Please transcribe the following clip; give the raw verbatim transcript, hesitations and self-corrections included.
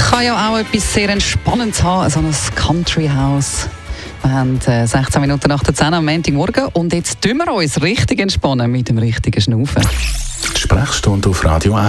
kann ja auch etwas sehr Entspannendes haben, so ein Country-House. Wir haben äh, sechzehn Minuten nach der zehn am Montagmorgen und jetzt tun wir uns richtig entspannen mit dem richtigen Schnaufen. Die Sprechstunde auf Radio